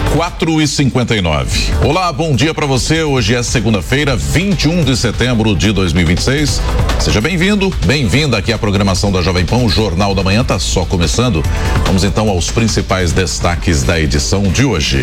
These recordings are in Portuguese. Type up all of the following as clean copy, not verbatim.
4h59. Olá, bom dia para você. Hoje é segunda-feira, 21 de setembro de 2026. Seja bem-vindo, bem-vinda aqui à programação da Jovem Pan. O Jornal da Manhã está só começando. Vamos então aos principais destaques da edição de hoje.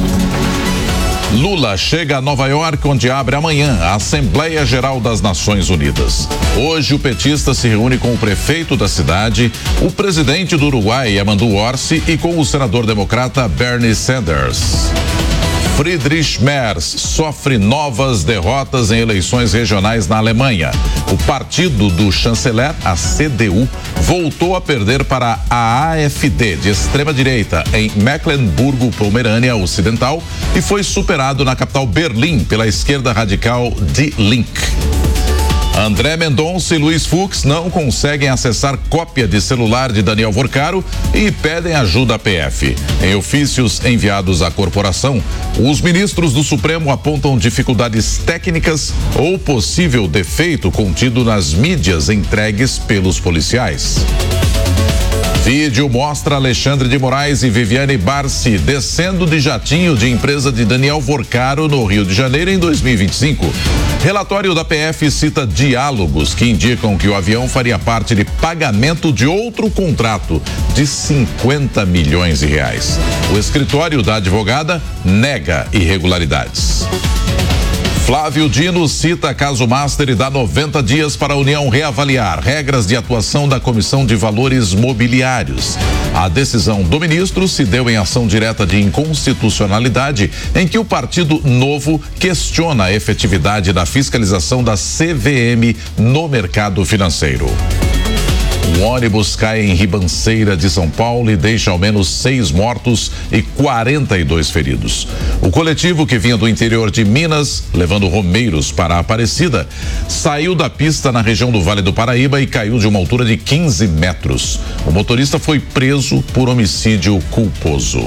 Lula chega a Nova York, onde abre amanhã a Assembleia Geral das Nações Unidas. Hoje, o petista se reúne com o prefeito da cidade, o presidente do Uruguai, Yamandu Orsi, e com o senador democrata Bernie Sanders. Friedrich Merz sofre novas derrotas em eleições regionais na Alemanha. O partido do chanceler, a CDU, voltou a perder para a AfD, de extrema-direita, em Mecklenburgo-Pomerânia Ocidental, e foi superado na capital Berlim pela esquerda radical Die Linke. André Mendonça e Luiz Fux não conseguem acessar cópia de celular de Daniel Vorcaro e pedem ajuda à PF. Em ofícios enviados à corporação, os ministros do Supremo apontam dificuldades técnicas ou possível defeito contido nas mídias entregues pelos policiais. Vídeo mostra Alexandre de Moraes e Viviane Barsi descendo de jatinho de empresa de Daniel Vorcaro no Rio de Janeiro em 2025. Relatório da PF cita diálogos que indicam que o avião faria parte de pagamento de outro contrato de 50 milhões de reais. O escritório da advogada nega irregularidades. Flávio Dino cita caso Master e dá 90 dias para a União reavaliar regras de atuação da Comissão de Valores Mobiliários. A decisão do ministro se deu em ação direta de inconstitucionalidade, em que o Partido Novo questiona a efetividade da fiscalização da CVM no mercado financeiro. Um ônibus cai em Ribanceira de São Paulo e deixa ao menos 6 mortos e 42 feridos. O coletivo, que vinha do interior de Minas, levando romeiros para a Aparecida, saiu da pista na região do Vale do Paraíba e caiu de uma altura de 15 metros. O motorista foi preso por homicídio culposo.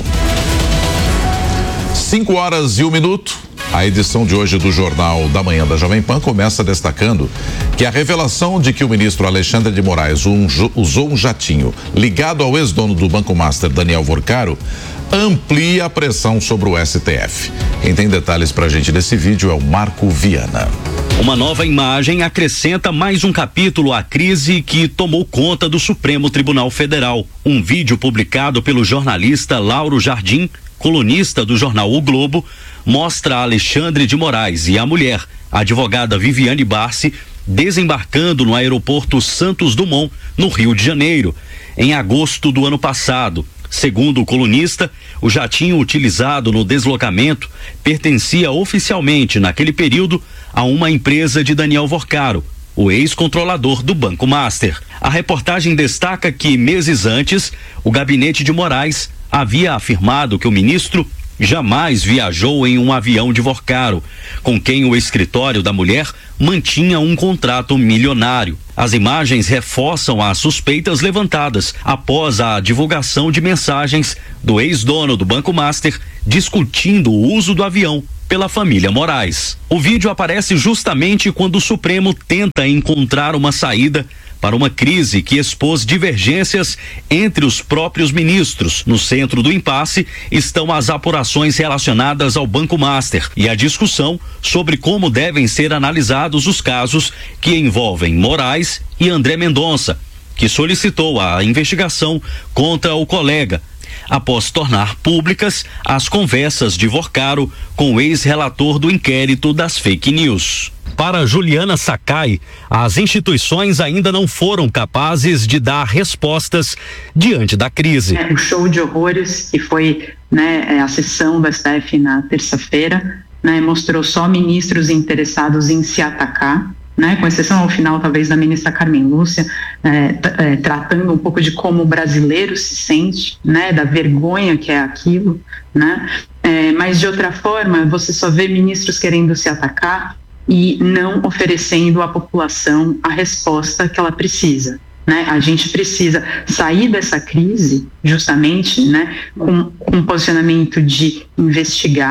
5h01. A edição de hoje do Jornal da Manhã da Jovem Pan começa destacando que a revelação de que o ministro Alexandre de Moraes usou um jatinho ligado ao ex-dono do Banco Master, Daniel Vorcaro, amplia a pressão sobre o STF. Quem tem detalhes pra gente desse vídeo é o Marco Viana. Uma nova imagem acrescenta mais um capítulo à crise que tomou conta do Supremo Tribunal Federal. Um vídeo publicado pelo jornalista Lauro Jardim, colunista do jornal O Globo, mostra Alexandre de Moraes e a mulher, a advogada Viviane Barsi, desembarcando no aeroporto Santos Dumont, no Rio de Janeiro, em agosto do ano passado. Segundo o colunista, o jatinho utilizado no deslocamento pertencia oficialmente, naquele período, a uma empresa de Daniel Vorcaro, o ex-controlador do Banco Master. A reportagem destaca que, meses antes, o gabinete de Moraes havia afirmado que o ministro jamais viajou em um avião de Vorcaro, com quem o escritório da mulher mantinha um contrato milionário. As imagens reforçam as suspeitas levantadas após a divulgação de mensagens do ex-dono do Banco Master discutindo o uso do avião pela família Moraes. O vídeo aparece justamente quando o Supremo tenta encontrar uma saída para uma crise que expôs divergências entre os próprios ministros. No centro do impasse estão as apurações relacionadas ao Banco Master e a discussão sobre como devem ser analisados os casos que envolvem Moraes e André Mendonça, que solicitou a investigação contra o colega, após tornar públicas as conversas de Vorcaro com o ex-relator do inquérito das fake news. Para Juliana Sakai, as instituições ainda não foram capazes de dar respostas diante da crise. O show de horrores que foi, a sessão do STF na terça-feira, mostrou só ministros interessados em se atacar, com exceção ao final talvez da ministra Carmen Lúcia, tratando um pouco de como o brasileiro se sente, da vergonha que é aquilo, mas de outra forma você só vê ministros querendo se atacar e não oferecendo à população a resposta que ela precisa. A gente precisa sair dessa crise justamente com um posicionamento de investigar,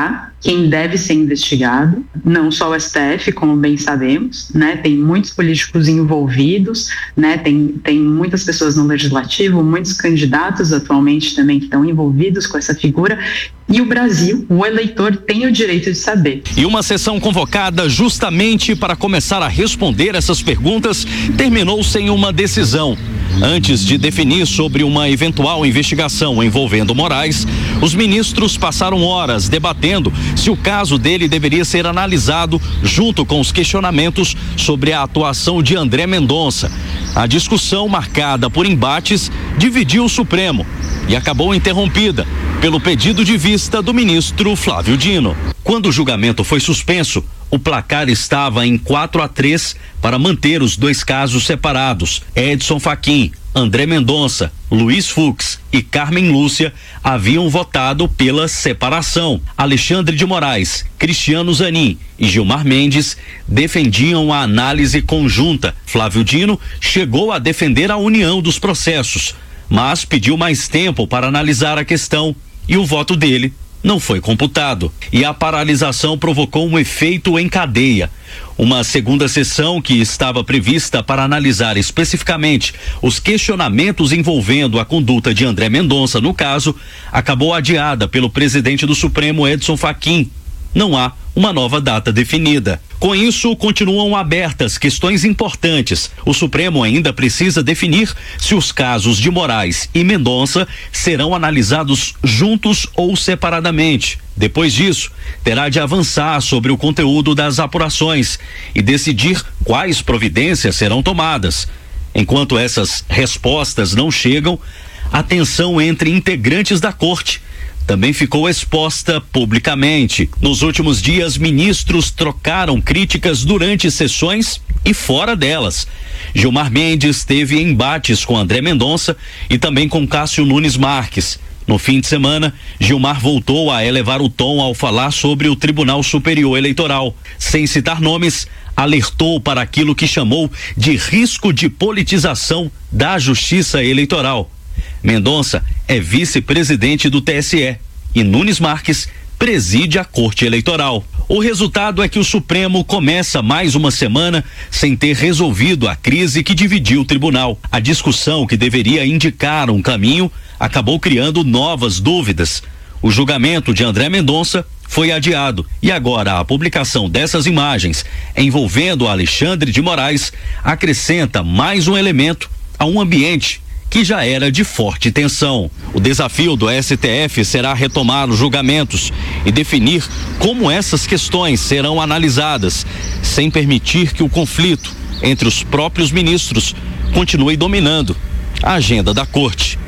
quem deve ser investigado, não só o STF, como bem sabemos, né? Tem muitos políticos envolvidos, né? Tem muitas pessoas no legislativo, muitos candidatos atualmente também que estão envolvidos com essa figura. E o Brasil, o eleitor, tem o direito de saber. E uma sessão convocada justamente para começar a responder essas perguntas terminou sem uma decisão. Antes de definir sobre uma eventual investigação envolvendo Moraes, os ministros passaram horas debatendo se o caso dele deveria ser analisado junto com os questionamentos sobre a atuação de André Mendonça. A discussão, marcada por embates, dividiu o Supremo e acabou interrompida pelo pedido de vista do ministro Flávio Dino. Quando o julgamento foi suspenso, o placar estava em 4-3 para manter os dois casos separados. Edson Fachin, André Mendonça, Luiz Fux e Carmen Lúcia haviam votado pela separação. Alexandre de Moraes, Cristiano Zanin e Gilmar Mendes defendiam a análise conjunta. Flávio Dino chegou a defender a união dos processos, mas pediu mais tempo para analisar a questão e o voto dele não foi computado. E a paralisação provocou um efeito em cadeia. Uma segunda sessão, que estava prevista para analisar especificamente os questionamentos envolvendo a conduta de André Mendonça no caso, acabou adiada pelo presidente do Supremo, Edson Fachin. Não há uma nova data definida. Com isso, continuam abertas questões importantes. O Supremo ainda precisa definir se os casos de Moraes e Mendonça serão analisados juntos ou separadamente. Depois disso, terá de avançar sobre o conteúdo das apurações e decidir quais providências serão tomadas. Enquanto essas respostas não chegam, a tensão entre integrantes da Corte também ficou exposta publicamente. Nos últimos dias, ministros trocaram críticas durante sessões e fora delas. Gilmar Mendes teve embates com André Mendonça e também com Cássio Nunes Marques. No fim de semana, Gilmar voltou a elevar o tom ao falar sobre o Tribunal Superior Eleitoral. Sem citar nomes, alertou para aquilo que chamou de risco de politização da Justiça Eleitoral. Mendonça é vice-presidente do TSE e Nunes Marques preside a Corte Eleitoral. O resultado é que o Supremo começa mais uma semana sem ter resolvido a crise que dividiu o tribunal. A discussão, que deveria indicar um caminho, acabou criando novas dúvidas. O julgamento de André Mendonça foi adiado e agora a publicação dessas imagens envolvendo Alexandre de Moraes acrescenta mais um elemento a um ambiente que já era de forte tensão. O desafio do STF será retomar os julgamentos e definir como essas questões serão analisadas, sem permitir que o conflito entre os próprios ministros continue dominando a agenda da Corte.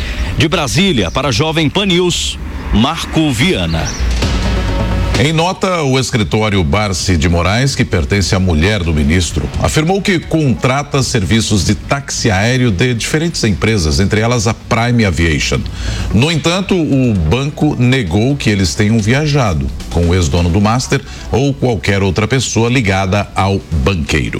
De Brasília, para a Jovem Pan News, Marco Viana. Em nota, o escritório Barsi de Moraes, que pertence à mulher do ministro, afirmou que contrata serviços de táxi aéreo de diferentes empresas, entre elas a Prime Aviation. No entanto, o banco negou que eles tenham viajado com o ex-dono do Master ou qualquer outra pessoa ligada ao banqueiro.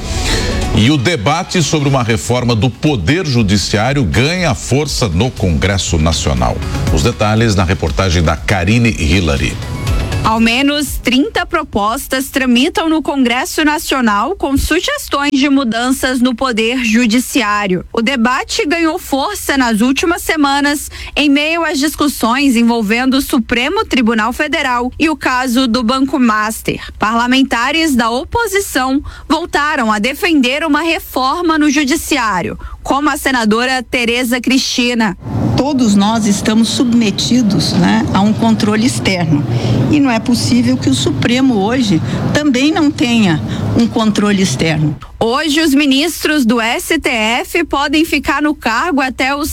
E o debate sobre uma reforma do Poder Judiciário ganha força no Congresso Nacional. Os detalhes na reportagem da Karine Hillary. Ao menos 30 propostas tramitam no Congresso Nacional com sugestões de mudanças no Poder Judiciário. O debate ganhou força nas últimas semanas em meio às discussões envolvendo o Supremo Tribunal Federal e o caso do Banco Master. Parlamentares da oposição voltaram a defender uma reforma no Judiciário, como a senadora Tereza Cristina. Todos nós estamos submetidos, a um controle externo. E não é possível que o Supremo hoje também não tenha um controle externo. Hoje, os ministros do STF podem ficar no cargo até os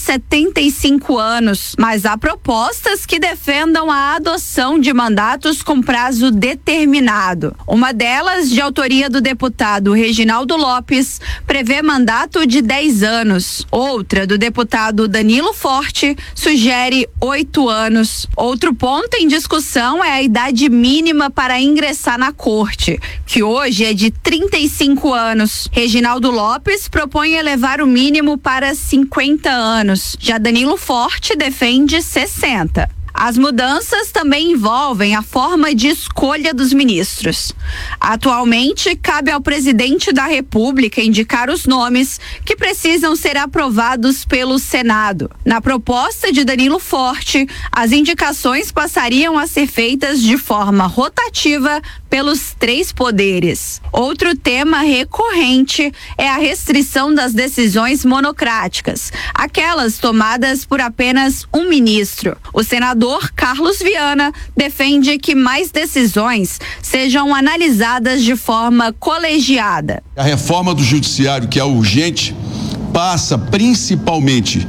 75 anos, mas há propostas que defendam a adoção de mandatos com prazo determinado. Uma delas, de autoria do deputado Reginaldo Lopes, prevê mandato de 10 anos. Outra, do deputado Danilo Forte, sugere 8 anos. Outro ponto em discussão é a idade mínima para ingressar na corte, que hoje é de 35 anos. Reginaldo Lopes propõe elevar o mínimo para 50 anos. Já Danilo Forte defende 60. As mudanças também envolvem a forma de escolha dos ministros. Atualmente, cabe ao presidente da República indicar os nomes que precisam ser aprovados pelo Senado. Na proposta de Danilo Forte, as indicações passariam a ser feitas de forma rotativa pelos 3 poderes. Outro tema recorrente é a restrição das decisões monocráticas, aquelas tomadas por apenas um ministro. O senador Carlos Viana defende que mais decisões sejam analisadas de forma colegiada. A reforma do judiciário, que é urgente, passa principalmente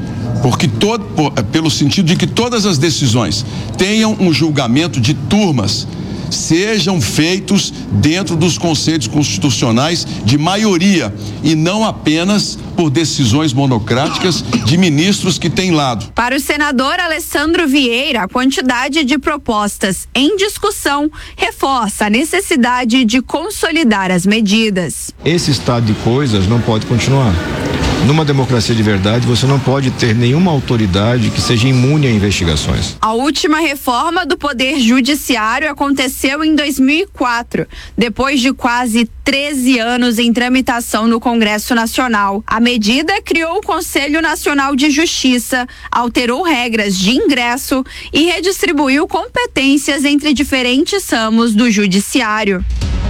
pelo sentido de que todas as decisões tenham um julgamento de turmas, sejam feitos dentro dos conceitos constitucionais de maioria e não apenas por decisões monocráticas de ministros que têm lado. Para o senador Alessandro Vieira, a quantidade de propostas em discussão reforça a necessidade de consolidar as medidas. Esse estado de coisas não pode continuar. Numa democracia de verdade, você não pode ter nenhuma autoridade que seja imune a investigações. A última reforma do Poder Judiciário aconteceu em 2004, depois de quase 13 anos em tramitação no Congresso Nacional. A medida criou o Conselho Nacional de Justiça, alterou regras de ingresso e redistribuiu competências entre diferentes ramos do Judiciário.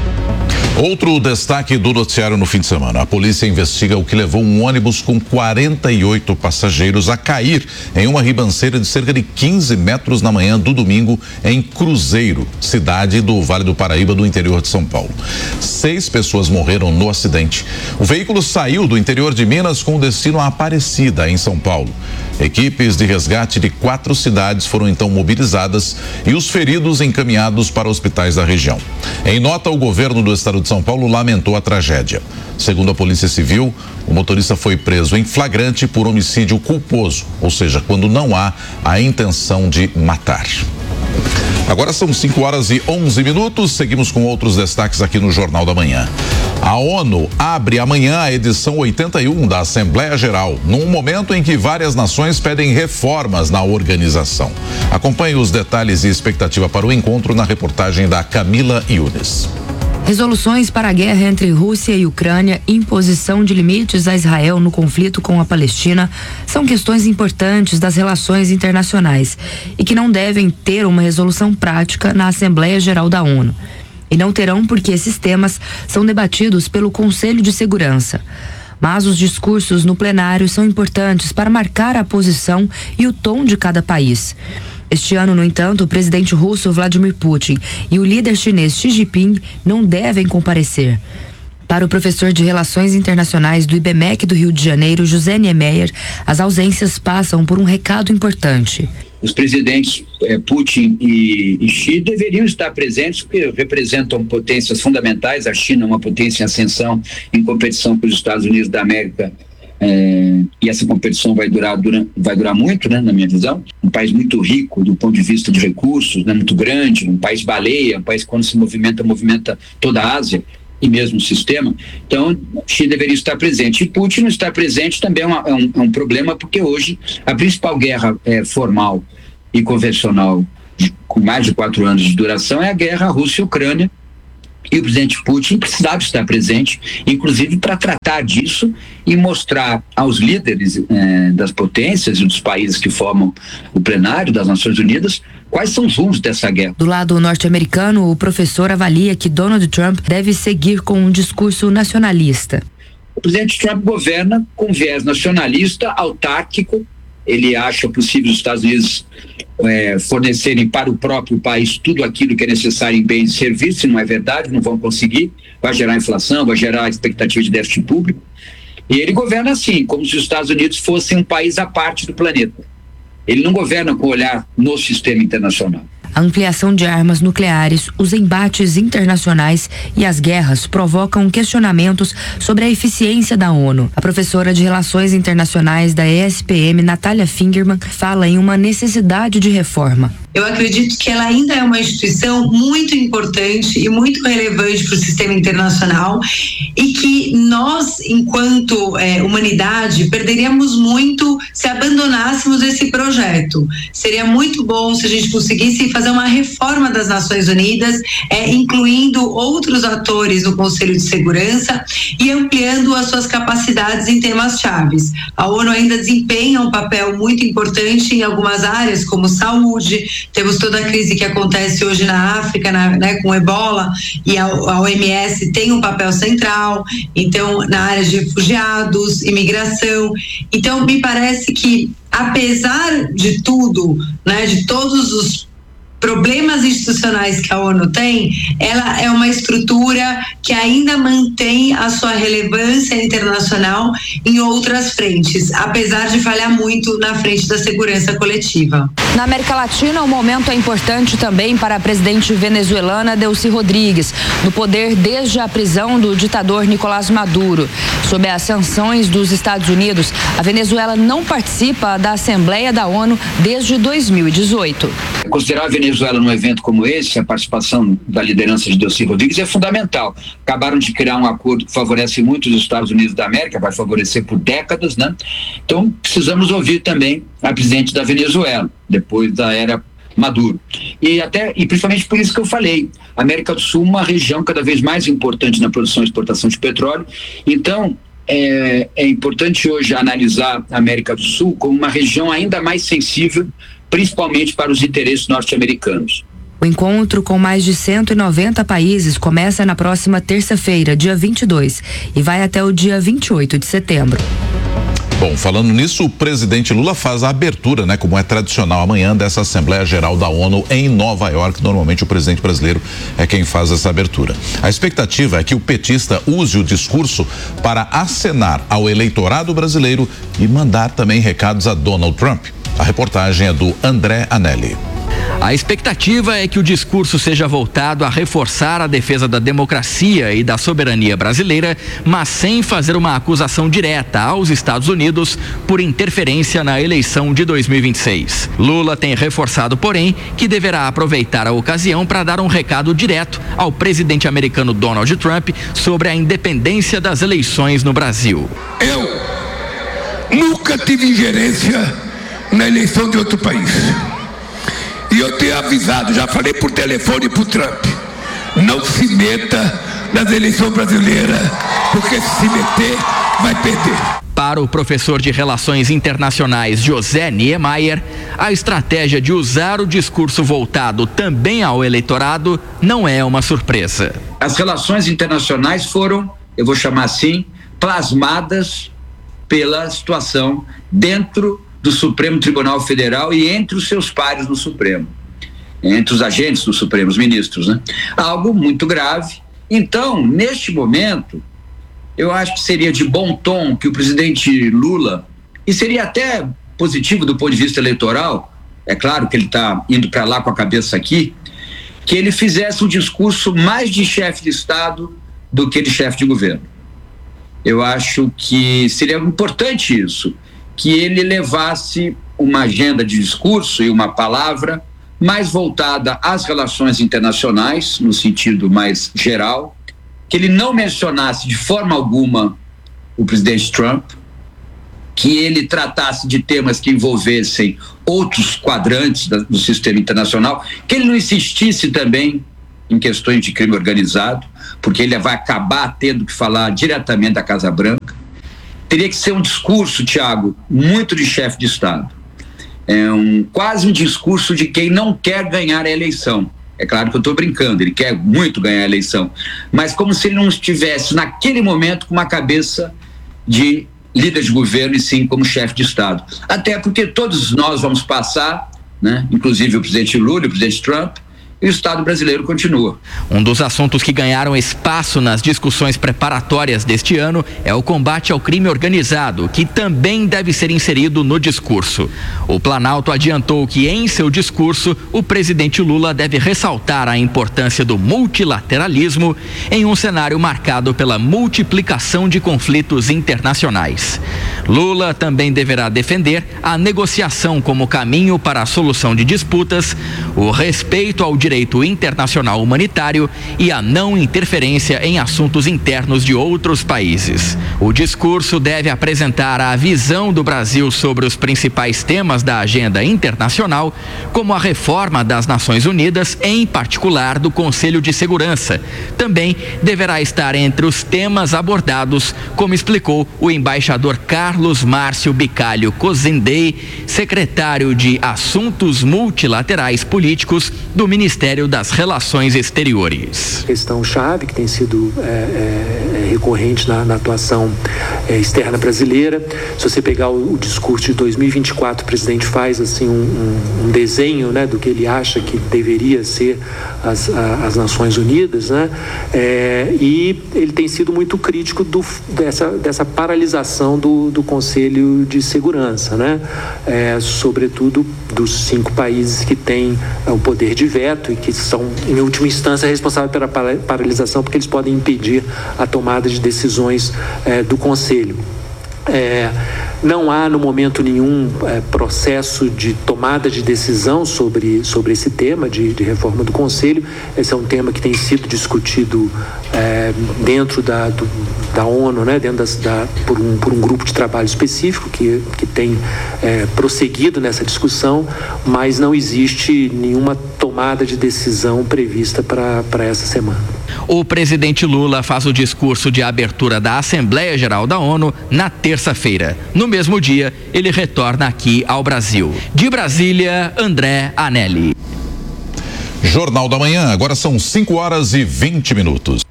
Outro destaque do noticiário no fim de semana. A polícia investiga o que levou um ônibus com 48 passageiros a cair em uma ribanceira de cerca de 15 metros na manhã do domingo em Cruzeiro, cidade do Vale do Paraíba, do interior de São Paulo. 6 pessoas morreram no acidente. O veículo saiu do interior de Minas com destino a Aparecida, em São Paulo. Equipes de resgate de 4 cidades foram então mobilizadas e os feridos encaminhados para hospitais da região. Em nota, o governo do estado de São Paulo lamentou a tragédia. Segundo a Polícia Civil, o motorista foi preso em flagrante por homicídio culposo, ou seja, quando não há a intenção de matar. Agora são 5h11. Seguimos com outros destaques aqui no Jornal da Manhã. A ONU abre amanhã a edição 81 da Assembleia Geral, num momento em que várias nações pedem reformas na organização. Acompanhe os detalhes e expectativa para o encontro na reportagem da Camila Yunes. Resoluções para a guerra entre Rússia e Ucrânia e imposição de limites a Israel no conflito com a Palestina são questões importantes das relações internacionais e que não devem ter uma resolução prática na Assembleia Geral da ONU. E não terão porque esses temas são debatidos pelo Conselho de Segurança. Mas os discursos no plenário são importantes para marcar a posição e o tom de cada país. Este ano, no entanto, o presidente russo Vladimir Putin e o líder chinês Xi Jinping não devem comparecer. Para o professor de Relações Internacionais do IBMEC do Rio de Janeiro, José Niemeyer, as ausências passam por um recado importante. Os presidentes Putin e Xi deveriam estar presentes porque representam potências fundamentais. A China é uma potência em ascensão em competição com os Estados Unidos da América. E essa competição vai durar muito, né, na minha visão. Um país muito rico do ponto de vista de recursos, né, muito grande, um país baleia, um país que quando se movimenta toda a Ásia e mesmo o sistema. Então, Xi deveria estar presente. E Putin não estar presente também é um problema, porque hoje a principal guerra formal e convencional com mais de 4 anos de duração é a guerra Rússia-Ucrânia. E o presidente Putin precisava estar presente, inclusive para tratar disso e mostrar aos líderes das potências e dos países que formam o plenário das Nações Unidas quais são os rumos dessa guerra. Do lado norte-americano, o professor avalia que Donald Trump deve seguir com um discurso nacionalista. O presidente Trump governa com viés nacionalista, autárquico. Ele acha possível os Estados Unidos fornecerem para o próprio país tudo aquilo que é necessário em bens e serviços, e não é verdade, não vão conseguir, vai gerar inflação, vai gerar expectativa de déficit público. E ele governa assim, como se os Estados Unidos fossem um país à parte do planeta. Ele não governa com olhar no sistema internacional. A ampliação de armas nucleares, os embates internacionais e as guerras provocam questionamentos sobre a eficiência da ONU. A professora de Relações Internacionais da ESPM, Natália Fingerman, fala em uma necessidade de reforma. eu acredito que ela ainda é uma instituição muito importante e muito relevante para o sistema internacional e que nós, enquanto humanidade, perderíamos muito se abandonássemos esse projeto. Seria muito bom se a gente conseguisse fazer uma reforma das Nações Unidas, incluindo outros atores no Conselho de Segurança e ampliando as suas capacidades em temas chaves. A ONU ainda desempenha um papel muito importante em algumas áreas, como saúde. Temos toda a crise que acontece hoje na África, com o Ebola, e a OMS tem um papel central, então, na área de refugiados, imigração. Então, me parece que, apesar de tudo, de todos os problemas institucionais que a ONU tem, ela é uma estrutura que ainda mantém a sua relevância internacional em outras frentes, apesar de falhar muito na frente da segurança coletiva. Na América Latina, o momento é importante também para a presidente venezuelana Delcy Rodrigues, no poder desde a prisão do ditador Nicolás Maduro. Sob as sanções dos Estados Unidos, a Venezuela não participa da Assembleia da ONU desde 2018. Considerar a Venezuela num evento como esse, a participação da liderança de Delcy Rodrigues é fundamental. Acabaram de criar um acordo que favorece muito os Estados Unidos da América, vai favorecer por décadas, Então, precisamos ouvir também a presidente da Venezuela, depois da era Maduro. E principalmente por isso que eu falei, a América do Sul é uma região cada vez mais importante na produção e exportação de petróleo. Então, é importante hoje analisar a América do Sul como uma região ainda mais sensível, principalmente para os interesses norte-americanos. O encontro com mais de 190 países começa na próxima terça-feira, dia 22, e vai até o dia 28 de setembro. Bom, falando nisso, o presidente Lula faz a abertura, como é tradicional amanhã, dessa Assembleia Geral da ONU em Nova York. Normalmente o presidente brasileiro é quem faz essa abertura. A expectativa é que o petista use o discurso para acenar ao eleitorado brasileiro e mandar também recados a Donald Trump. A reportagem é do André Anelli. A expectativa é que o discurso seja voltado a reforçar a defesa da democracia e da soberania brasileira, mas sem fazer uma acusação direta aos Estados Unidos por interferência na eleição de 2026. Lula tem reforçado, porém, que deverá aproveitar a ocasião para dar um recado direto ao presidente americano Donald Trump sobre a independência das eleições no Brasil. Eu nunca tive ingerência na eleição de outro país. E eu tenho avisado, já falei por telefone pro Trump, não se meta nas eleições brasileiras, porque se meter, vai perder. Para o professor de Relações Internacionais José Niemeyer, a estratégia de usar o discurso voltado também ao eleitorado não é uma surpresa. As relações internacionais foram, eu vou chamar assim, plasmadas pela situação dentro do Supremo Tribunal Federal e entre os seus pares no Supremo, entre os agentes do Supremo, os ministros, Algo muito grave. Então, neste momento, eu acho que seria de bom tom que o presidente Lula, e seria até positivo do ponto de vista eleitoral, é claro que ele está indo para lá com a cabeça aqui, que ele fizesse um discurso mais de chefe de Estado do que de chefe de governo. Eu acho que seria importante isso, que ele levasse uma agenda de discurso e uma palavra mais voltada às relações internacionais, no sentido mais geral, que ele não mencionasse de forma alguma o presidente Trump, que ele tratasse de temas que envolvessem outros quadrantes do sistema internacional, que ele não insistisse também em questões de crime organizado, porque ele vai acabar tendo que falar diretamente da Casa Branca. Teria que ser um discurso, Tiago, muito de chefe de Estado. Quase um discurso de quem não quer ganhar a eleição. É claro que eu estou brincando, ele quer muito ganhar a eleição, mas como se ele não estivesse naquele momento com uma cabeça de líder de governo e sim como chefe de Estado. Até porque todos nós vamos passar, inclusive o presidente Lula e o presidente Trump, e o Estado brasileiro continua. Um dos assuntos que ganharam espaço nas discussões preparatórias deste ano é o combate ao crime organizado, que também deve ser inserido no discurso. O Planalto adiantou que, em seu discurso, o presidente Lula deve ressaltar a importância do multilateralismo em um cenário marcado pela multiplicação de conflitos internacionais. Lula também deverá defender a negociação como caminho para a solução de disputas, o respeito ao direito internacional humanitário e a não interferência em assuntos internos de outros países. O discurso deve apresentar a visão do Brasil sobre os principais temas da agenda internacional, como a reforma das Nações Unidas, em particular do Conselho de Segurança. Também deverá estar entre os temas abordados, como explicou o embaixador Carlos Márcio Bicalho Cozendei, secretário de Assuntos Multilaterais Políticos do Ministério das Relações Exteriores. Questão-chave que tem sido recorrente na atuação externa brasileira. Se você pegar o discurso de 2024, o presidente faz assim um desenho, né, do que ele acha que deveria ser as Nações Unidas, né? E ele tem sido muito crítico dessa paralisação do Conselho de Segurança, né? Sobretudo dos 5 países que têm o poder de veto e que são, em última instância, responsáveis pela paralisação, porque eles podem impedir a tomada de decisões do Conselho. Não há, no momento nenhum, processo de tomada de decisão sobre esse tema de reforma do Conselho. Esse é um tema que tem sido discutido dentro da ONU, né, por um grupo de trabalho específico que tem prosseguido nessa discussão, mas não existe nenhuma tomada de decisão prevista para essa semana. O presidente Lula faz o discurso de abertura da Assembleia Geral da ONU na terça-feira. No mesmo dia, ele retorna aqui ao Brasil. De Brasília, André Anelli. Jornal da Manhã, agora são 5h20.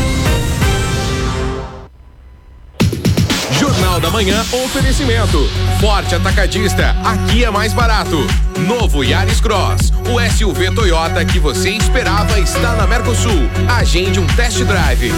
Jornal da Manhã, oferecimento. Forte Atacadista, aqui é mais barato. Novo Yaris Cross, o SUV Toyota que você esperava está na Mercosul. Agende um test drive.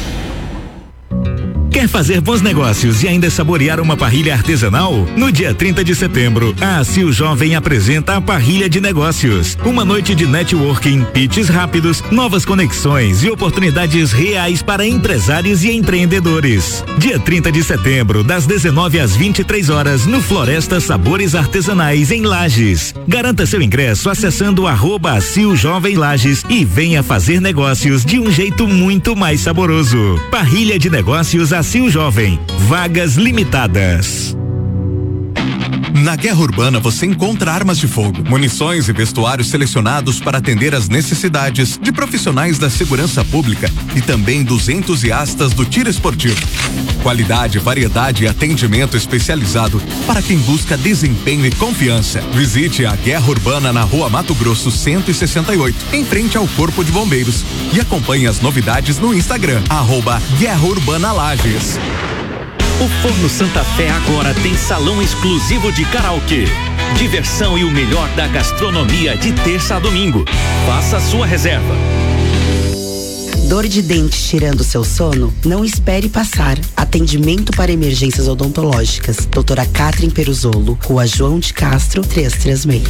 Quer fazer bons negócios e ainda saborear uma parrilha artesanal? No dia 30 de setembro, a ACIL Jovem apresenta a Parrilha de Negócios. Uma noite de networking, pitches rápidos, novas conexões e oportunidades reais para empresários e empreendedores. Dia 30 de setembro, das 19 às 23 horas, no Floresta Sabores Artesanais, em Lages. Garanta seu ingresso acessando @ACIL Jovem Lages e venha fazer negócios de um jeito muito mais saboroso. Parrilha de Negócios ACIL Jovem, vagas limitadas. Na Guerra Urbana você encontra armas de fogo, munições e vestuários selecionados para atender às necessidades de profissionais da segurança pública e também dos entusiastas do tiro esportivo. Qualidade, variedade e atendimento especializado para quem busca desempenho e confiança. Visite a Guerra Urbana na Rua Mato Grosso 168, em frente ao Corpo de Bombeiros, e acompanhe as novidades no Instagram, @Guerra Urbana Lages. O Forno Santa Fé agora tem salão exclusivo de karaokê. Diversão e o melhor da gastronomia de terça a domingo. Faça a sua reserva. Dor de dente tirando seu sono? Não espere passar. Atendimento para emergências odontológicas. Doutora Catherine Peruzolo, Rua João de Castro, 336.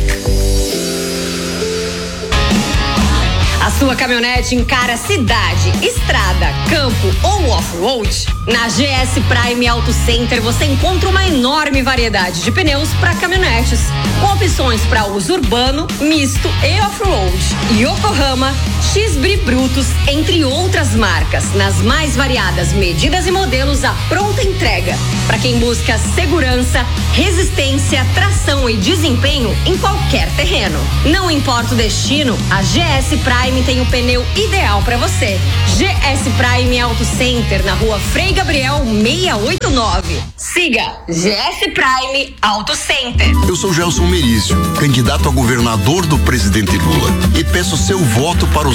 A sua caminhonete encara cidade, estrada, campo ou off-road? Na GS Prime Auto Center você encontra uma enorme variedade de pneus para caminhonetes, com opções para uso urbano, misto e off-road. Yokohama, X-Bri Brutus, entre outras marcas, nas mais variadas medidas e modelos à pronta entrega. Para quem busca segurança, resistência, tração e desempenho em qualquer terreno. Não importa o destino, a GS Prime tem o pneu ideal para você. GS Prime Auto Center, na Rua Frei Gabriel 689. Siga GS Prime Auto Center. Eu sou Gelson Merizio, candidato a governador do presidente Lula, e peço seu voto para os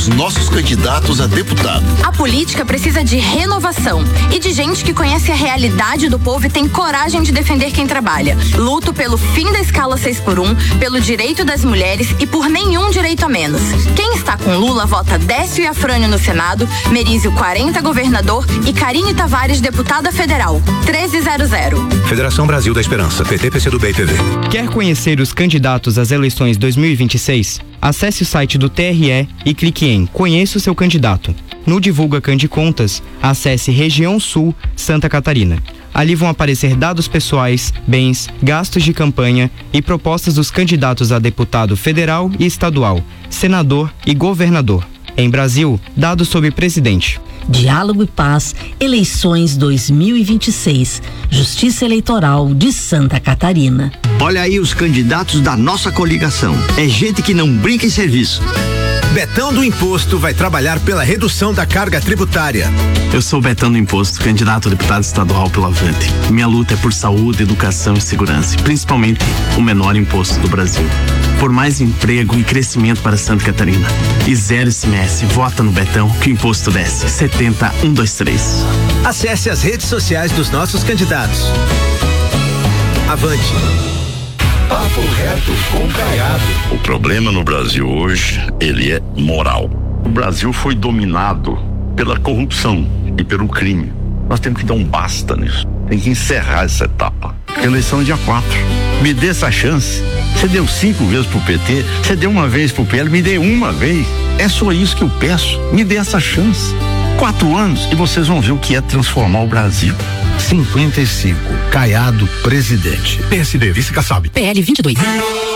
nossos candidatos a deputado. A política precisa de renovação e de gente que conhece a realidade do povo e tem coragem de defender quem trabalha. Luto pelo fim da escala 6x1, pelo direito das mulheres e por nenhum direito a menos. Quem está com Lula vota Décio e Afrânio no Senado, Merizio 40 governador e Karine Tavares deputada federal. 1300. Federação Brasil da Esperança, PT, PCdoB e PV. Quer conhecer os candidatos às eleições 2026? Acesse o site do TRE e clique em Conheça o seu candidato. No Divulga Candicontas, acesse Região Sul, Santa Catarina. Ali vão aparecer dados pessoais, bens, gastos de campanha e propostas dos candidatos a deputado federal e estadual, senador e governador. Em Brasil, dados sobre presidente. Diálogo e Paz, eleições 2026, Justiça Eleitoral de Santa Catarina. Olha aí os candidatos da nossa coligação. É gente que não brinca em serviço. Betão do Imposto vai trabalhar pela redução da carga tributária. Eu sou Betão do Imposto, candidato a deputado estadual pelo Avante. Minha luta é por saúde, educação e segurança, principalmente o menor imposto do Brasil. Por mais emprego e crescimento para Santa Catarina. E zero ICMS. Vota no Betão que o imposto desce. 70123. Acesse as redes sociais dos nossos candidatos. Avante. Papo reto com Caiado. O problema no Brasil hoje, ele é moral. O Brasil foi dominado pela corrupção e pelo crime. Nós temos que dar um basta nisso. Tem que encerrar essa etapa. Eleição dia 4. Me dê essa chance. Você deu 5 vezes pro PT, você deu uma vez pro PL, me dê uma vez. É só isso que eu peço. Me dê essa chance. 4 anos e vocês vão ver o que é transformar o Brasil. 55. Caiado, presidente. PSD, vice Kassab. PL 22.